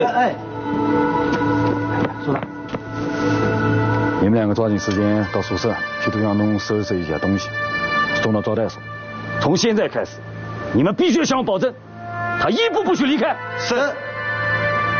哎，说了， 你们两个抓紧时间到宿舍去杜向东收拾一下东西，送到招待所。从现在开始，你们必须向我保证，他一步不许离开。 是。